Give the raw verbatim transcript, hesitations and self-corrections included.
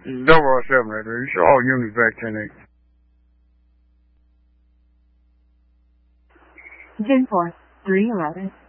Double seven right there. You show all units back ten eight. Gen four, three eleven.